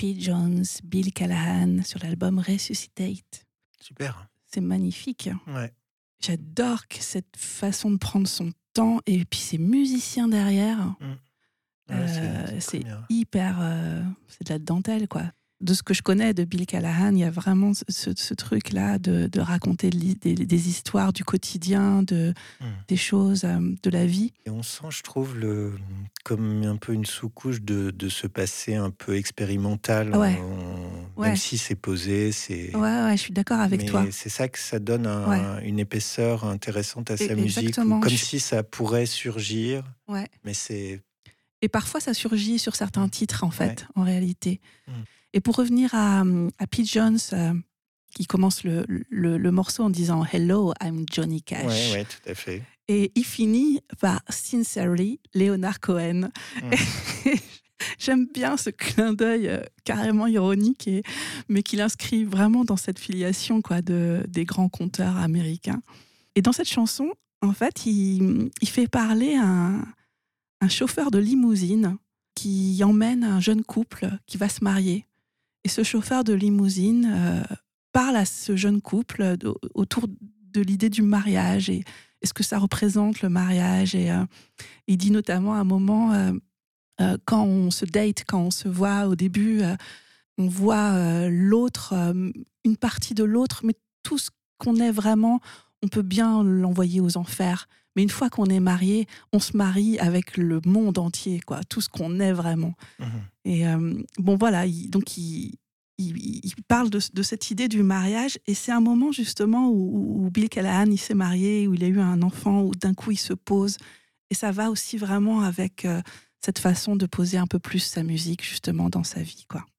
Pete Jones, Bill Callahan sur l'album Resuscitate. Super. C'est magnifique. Ouais. J'adore cette façon de prendre son temps et puis ces musiciens derrière. Ouais, c'est très C'est bien. hyper... c'est de la dentelle, quoi. De ce que je connais de Bill Callahan, il y a vraiment ce truc-là de raconter des histoires du quotidien, des choses, de la vie. Et on sent, je trouve, comme un peu une sous-couche de ce passé un peu expérimental. Ouais. Même si c'est posé, c'est... Ouais, je suis d'accord avec toi. Mais c'est ça que ça donne une épaisseur intéressante à sa musique, Exactement. comme si ça pourrait surgir, Ouais. mais c'est... Et parfois, ça surgit sur certains titres, en fait, en réalité. Mm. Et pour revenir à Pete Jones, qui commence le morceau en disant « Hello, I'm Johnny Cash ». Ouais, tout à fait. Et il finit par « Sincerely, Leonard Cohen ». J'aime bien ce clin d'œil carrément ironique, mais qu'il inscrit vraiment dans cette filiation, quoi, des grands conteurs américains. Et dans cette chanson, en fait, il fait parler un chauffeur de limousine qui emmène un jeune couple qui va se marier. Et ce chauffeur de limousine parle à ce jeune couple autour de l'idée du mariage et ce que ça représente, le mariage. Et il dit notamment à un moment, quand on se date, quand on se voit au début, on voit l'autre, une partie de l'autre, mais tout ce qu'on est vraiment, on peut bien l'envoyer aux enfers. Mais une fois qu'on est marié, on se marie avec le monde entier, quoi, tout ce qu'on est vraiment. Et bon, voilà, il parle de cette idée du mariage, et c'est un moment justement où Bill Callahan, il s'est marié, où il a eu un enfant, où d'un coup il se pose. Et ça va aussi vraiment avec cette façon de poser un peu plus sa musique justement dans sa vie, quoi.